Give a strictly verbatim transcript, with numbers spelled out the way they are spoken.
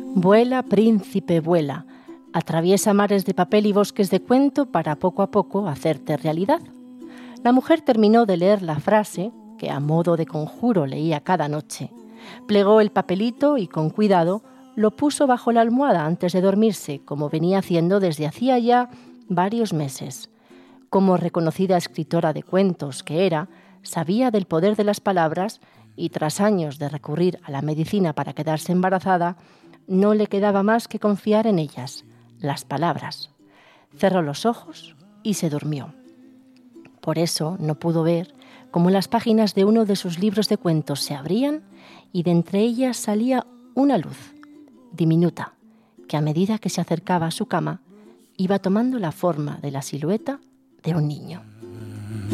Vuela, príncipe, vuela. Atraviesa mares de papel y bosques de cuento para poco a poco hacerte realidad. La mujer terminó de leer la frase, que a modo de conjuro leía cada noche. Plegó el papelito y con cuidado lo puso bajo la almohada antes de dormirse, como venía haciendo desde hacía ya varios meses. Como reconocida escritora de cuentos que era, sabía del poder de las palabras y tras años de recurrir a la medicina para quedarse embarazada, no le quedaba más que confiar en ellas, las palabras. Cerró los ojos y se durmió. Por eso no pudo ver cómo las páginas de uno de sus libros de cuentos se abrían y de entre ellas salía una luz, diminuta, que a medida que se acercaba a su cama, iba tomando la forma de la silueta de un niño.